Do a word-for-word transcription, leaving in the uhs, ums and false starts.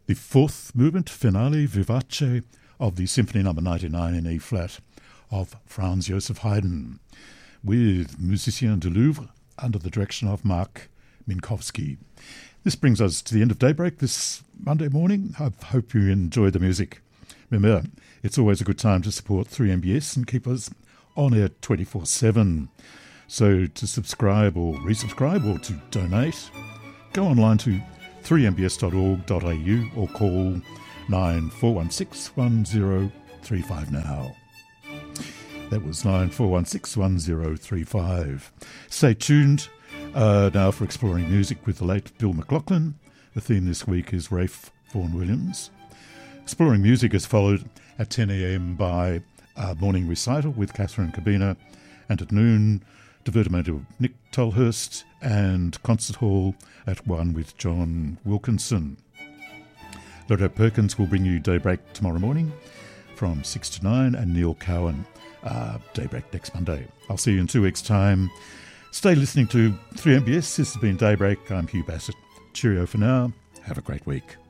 the fourth movement, finale vivace, of the Symphony Number ninety-nine in E-flat of Franz Joseph Haydn, with Musiciens du Louvre under the direction of Mark Minkowski. This brings us to the end of Daybreak this Monday morning. I hope you enjoyed the music. Remember, it's always a good time to support three M B S and keep us on air twenty-four seven. So to subscribe or resubscribe or to donate, go online to three m b s dot org dot a u or call nine four one six one zero three five now. That was nine four one six one zero three five. Stay tuned uh, now for Exploring Music with the late Bill McLaughlin. The theme this week is Rafe Vaughan Williams. Exploring Music is followed at ten a.m. by a morning recital with Catherine Cabina, and at noon, Divertimento of Nick Tolhurst, and Concert Hall at one with John Wilkinson. Loretta Perkins will bring you Daybreak tomorrow morning from six to nine, and Neil Cowan, uh, Daybreak next Monday. I'll see you in two weeks' time. Stay listening to three M B S. This has been Daybreak. I'm Hugh Bassett. Cheerio for now. Have a great week.